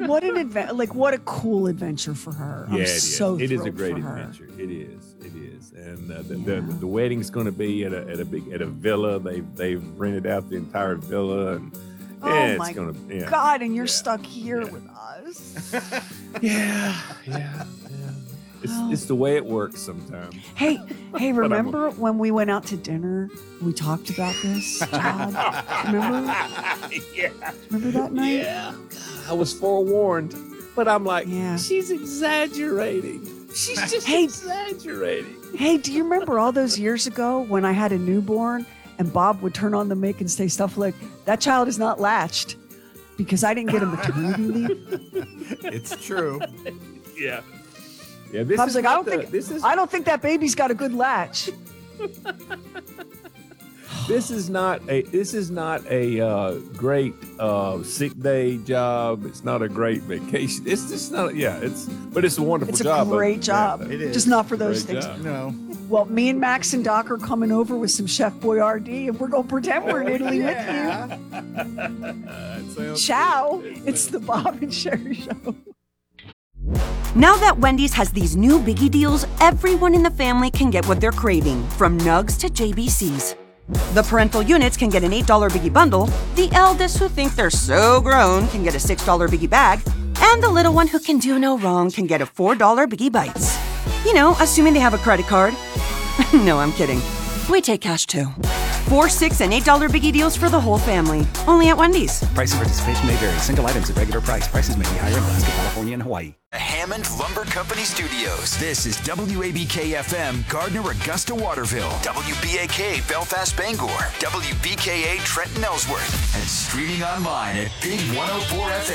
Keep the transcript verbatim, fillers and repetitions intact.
what an adventure! Like what a cool adventure for her. Yeah, I'm it is. so It is a thrilled great for her. adventure. It is. It is. And uh, the, yeah. the the wedding's going to be at a at a big at a villa. They they've rented out the entire villa, and oh yeah, my it's gonna, yeah. God! And you're yeah. stuck here yeah. with us. yeah, yeah, yeah. It's, Oh. it's the way it works sometimes. Hey, hey! Remember when we went out to dinner? We talked about this, Todd. Remember? yeah. Remember that night? Yeah. I was forewarned, but I'm like, Yeah. she's exaggerating. She's just Hey. exaggerating. Hey, do you remember all those years ago when I had a newborn and Bob would turn on the mic and say stuff like, "That child is not latched," because I didn't get a maternity leave? It's true. Yeah. Yeah, this Bob's is like, I not don't the- think this is I don't think that baby's got a good latch. this is not a this is not a uh, great uh, sick day job. It's not a great vacation. It's just not. Yeah, it's but it's a wonderful It's a job. great but- job. yeah, It is. Just not for those Great things. job. No. Well, me and Max and Doc are coming over with some Chef Boyardee, and we're going to pretend we're in Italy That with you. sounds Ciao. good. It's the Bob and Sherry Show. Now that Wendy's has these new biggie deals, everyone in the family can get what they're craving, from nugs to J B Cs. The parental units can get an eight dollar biggie bundle, the eldest who think they're so grown can get a six dollar biggie bag, and the little one who can do no wrong can get a four dollar biggie bites. You know, assuming they have a credit card. No, I'm kidding. We take cash too. Four, six, and eight dollar biggie deals for the whole family. Only at Wendy's. Price and participation may vary. Single items at regular price. Prices may be higher in Alaska, California, and Hawaii. The Hammond Lumber Company Studios. This is W A B K F M, Gardner, Augusta, Waterville. W B A K, Belfast, Bangor. W B K A, Trenton, Ellsworth. And streaming online at Big one oh four F